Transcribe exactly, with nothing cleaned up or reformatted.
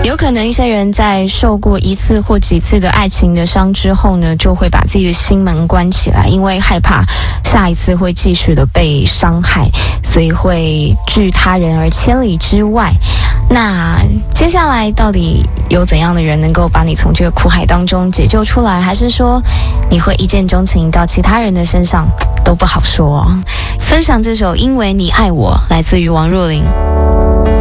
有可能一些人在受过一次或几次的爱情的伤之后呢，就会把自己的心门关起来，因为害怕下一次会继续的被伤害，所以会拒他人而千里之外。那接下来到底有怎样的人能够把你从这个苦海当中解救出来，还是说你会一见钟情到其他人的身上，都不好说。分享这首因为你爱我，来自于王若琳。